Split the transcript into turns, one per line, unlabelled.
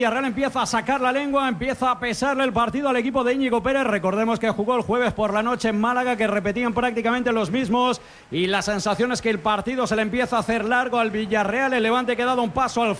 Villarreal empieza a sacar la lengua, empieza a pesarle el partido al equipo de Íñigo Pérez. Recordemos que jugó el jueves por la noche en Málaga, que repetían prácticamente los mismos, y la sensación es que el partido se le empieza a hacer largo al Villarreal. El Levante que ha dado un paso al frente.